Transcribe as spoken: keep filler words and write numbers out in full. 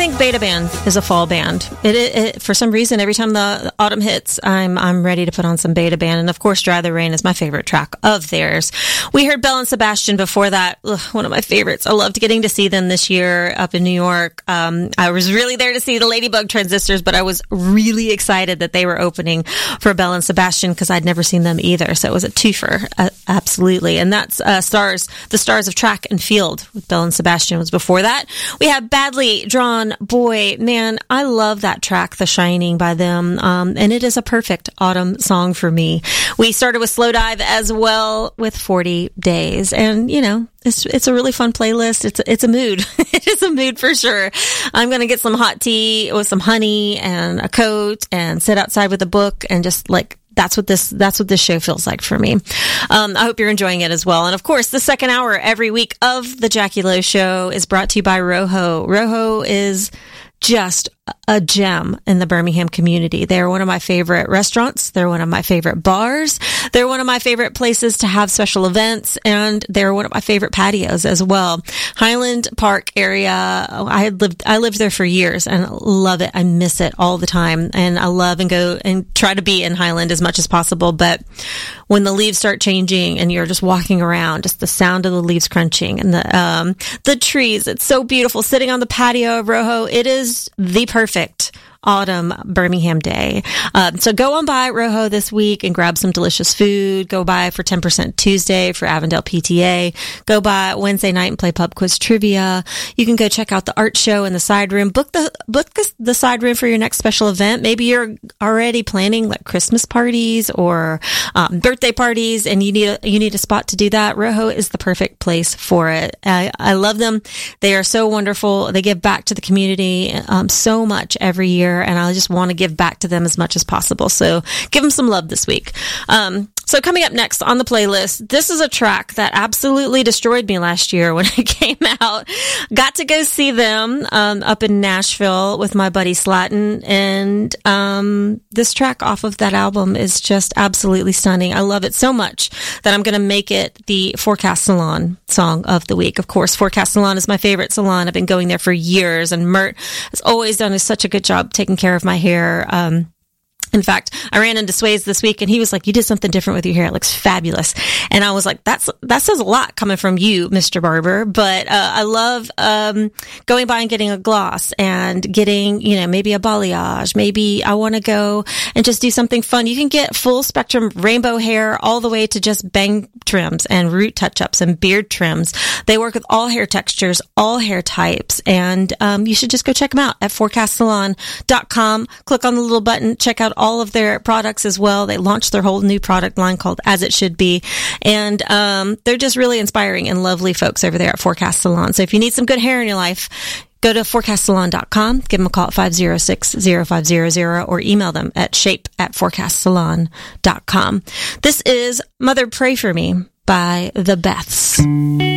think Beta Band is a fall band. It, it, it for some reason, every time the autumn hits, I'm I'm ready to put on some Beta Band. And of course, Dry the Rain is my favorite track of theirs. We heard Belle and Sebastian before that. Ugh, one of my favorites. I loved getting to see them this year up in New York. Um, I was really there to see the Ladybug Transistors, but I was really excited that they were opening for Belle and Sebastian because I'd never seen them either. So it was a twofer, uh, absolutely. And that's uh, Stars, the Stars of Track and Field with Belle and Sebastian was before that. We have Badly Drawn Boy. Man, I love that track, The Shining by them. Um, and it is a perfect autumn song for me. We started with Slow Dive as well with forty days. And, you know, it's it's a really fun playlist. It's a, it's a mood. It is a mood for sure. I'm going to get some hot tea with some honey and a coat and sit outside with a book and just like That's what this, that's what this show feels like for me. Um, I hope you're enjoying it as well. And of course, the second hour every week of the Jackie Lowe Show is brought to you by Rojo. Rojo is just a gem in the Birmingham community. They're one of my favorite restaurants. They're one of my favorite bars. They're one of my favorite places to have special events, and they're one of my favorite patios as well. Highland Park area. I had lived, I lived there for years and love it. I miss it all the time, and I love and go and try to be in Highland as much as possible. But when the leaves start changing and you're just walking around, just the sound of the leaves crunching and the um the trees, it's so beautiful. Sitting on the patio of Rojo, it is the perfect autumn Birmingham day. Um, so go on by Rojo this week and grab some delicious food. Go by for ten percent Tuesday for Avondale P T A. Go by Wednesday night and play pub quiz trivia. You can go check out the art show in the side room. Book the book the, the side room for your next special event. Maybe you're already planning like Christmas parties or um, birthday parties, and you need a, you need a spot to do that. Rojo is the perfect place for it. I, I love them. They are so wonderful. They give back to the community um, so much every year. And I just want to give back to them as much as possible. So give them some love this week. Um, so coming up next on the playlist, this is a track that absolutely destroyed me last year when it came out. Got to go see them um, up in Nashville with my buddy Slatton. And um, this track off of that album is just absolutely stunning. I love it so much that I'm going to make it the Forecast Salon song of the week. Of course, Forecast Salon is my favorite salon. I've been going there for years, and Mert has always done such a good job taking care of my hair. Um, In fact, I ran into Swayze this week and he was like, you did something different with your hair. It looks fabulous. And I was like, that's, that says a lot coming from you, Mister Barber. But, uh, I love, um, going by and getting a gloss and getting, you know, maybe a balayage. Maybe I want to go and just do something fun. You can get full spectrum rainbow hair all the way to just bang trims and root touch-ups and beard trims. They work with all hair textures, all hair types. And, um, you should just go check them out at forecast salon dot com. Click on the little button, check out all of their products as well. They launched their whole new product line called As It Should Be. And um, they're just really inspiring and lovely folks over there at Forecast Salon. So if you need some good hair in your life, go to forecast salon dot com, give them a call at five oh six, oh five hundred, or email them at shape at forecast salon dot com. This is Mother Pray For Me by The Beths.